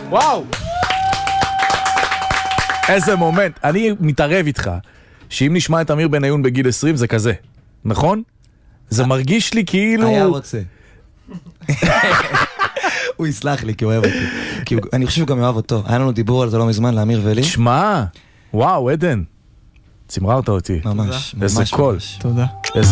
וואו! איזה מומנט. אני מתערב איתך, שאם נשמע את אמיר בניון בגיל 20 זה כזה, נכון? זה מרגיש לי כאילו... היה רוצה. הוא יסלח לי כי הוא אוהב אותי. אני חושב שהוא גם אוהב אותו. היה לנו דיבור על זה לא מזמן, לאמיר ולי. שמע, וואו, עדן. צמררת אותי. ממש, ממש. איזה קול. תודה.